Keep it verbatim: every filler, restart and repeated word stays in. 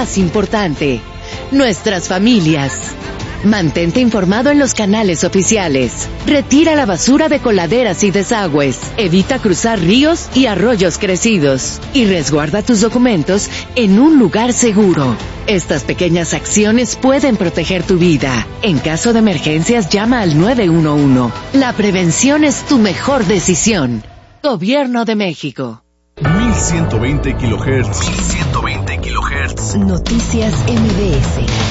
más importante, nuestras familias. Mantente informado en los canales oficiales. Retira la basura de coladeras y desagües. Evita cruzar ríos y arroyos crecidos. Y resguarda tus documentos en un lugar seguro. Estas pequeñas acciones pueden proteger tu vida. En caso de emergencias, llama al nueve uno uno. La prevención es tu mejor decisión. Gobierno de México. mil ciento veinte kilohertz. mil ciento veinte kilohertz. Noticias M B S.